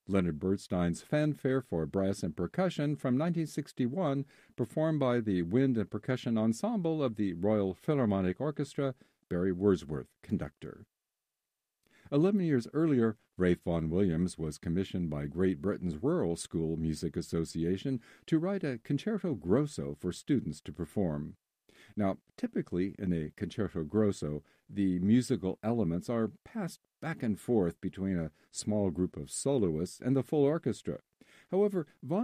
Leonard Bernstein's Fanfare for Brass and Percussion from 1961, performed by the Wind and Percussion Ensemble of the Royal Philharmonic Orchestra, Barry Wordsworth, conductor. 11 years earlier, Ralph Vaughan Williams was commissioned by Great Britain's Rural School Music Association to write a concerto grosso for students to perform. Now, typically in a concerto grosso, the musical elements are passed back and forth between a small group of soloists and the full orchestra. However, Vaughan